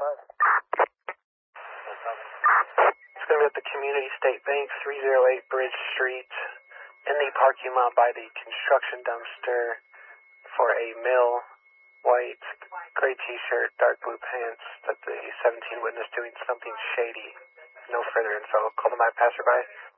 It's going to be at the Community State Bank, 308 Bridge Street, in the parking lot by the construction dumpster for a male, white, gray t-shirt, dark blue pants, that the 17 witness doing something shady. No further info. Call them by passerby.